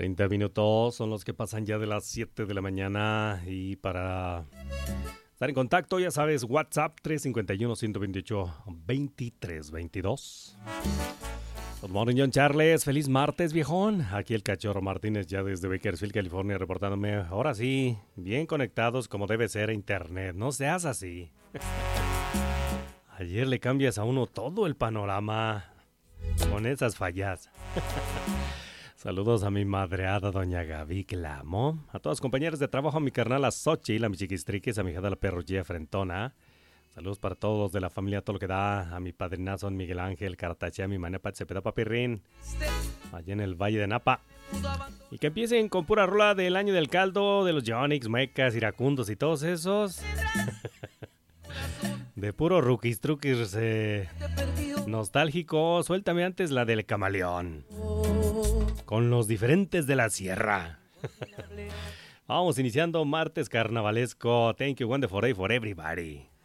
20 minutos son los que pasan ya de las 7 de la mañana. Y para estar en contacto, ya sabes, WhatsApp 351-128-2322. Good morning, John Charles. Feliz martes, viejón. Aquí el Cachorro Martínez, ya desde Bakersfield, California, reportándome. Ahora sí, bien conectados como debe ser a internet. No seas así. Ayer le cambias a uno todo el panorama con esas fallas. Saludos a mi madreada doña Gaby, que la amo. A todas las compañeras de trabajo, a mi carnal a Xochitl, a mi chiquistriquis, a mi hija de la perruchilla frentona. Saludos para todos los de la familia, todo lo que da. A mi padrinazo Miguel Ángel Cartachea, a mi manepa Cepeda Papirrín, allá en el Valle de Napa. Y que empiecen con pura rola del año del caldo, de los Yonix, Mecas, Iracundos y todos esos. De puro rookies, truquis nostálgico. Suéltame antes la del camaleón, con los diferentes de la sierra. Vamos iniciando martes carnavalesco. Thank you, wonderful day for everybody.